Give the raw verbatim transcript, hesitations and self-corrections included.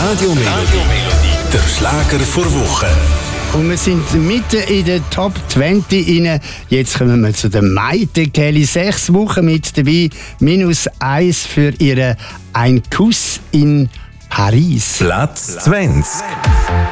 Radio Melodie, der Schlager vor Woche. Und wir sind mitten in der Top zwanzig rein. Jetzt kommen wir zu der Maite Kelly. Sechs Wochen mit dabei. Minus eins für ihren Ein Kuss in Paris. Platz zwanzig.